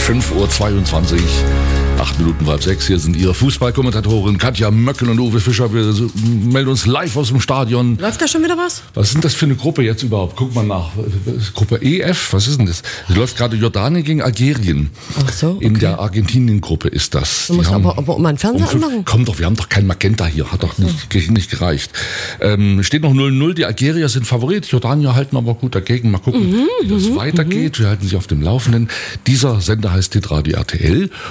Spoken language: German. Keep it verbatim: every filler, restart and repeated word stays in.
fünf Uhr zweiundzwanzig. Acht Minuten vor halb sechs. Hier sind Ihre Fußballkommentatoren Katja Möckel und Uwe Fischer. Wir melden uns live aus dem Stadion. Läuft da schon wieder was? Was ist denn das für eine Gruppe jetzt überhaupt? Guck mal nach. Gruppe E F, was ist denn das? Es läuft gerade Jordanien gegen Algerien. Ach so, okay. In der Argentinien-Gruppe ist das. Du musst aber, aber um einen Fernseher um anmachen. Komm doch, wir haben doch kein Magenta hier. Hat doch nicht, nicht gereicht. Ähm, steht noch null null. Die Algerier sind Favorit. Jordanier halten aber gut dagegen. Mal gucken, mhm, wie das mhm, weitergeht. Wir halten Sie auf dem Laufenden. Dieser Sender heißt Hitradio R T L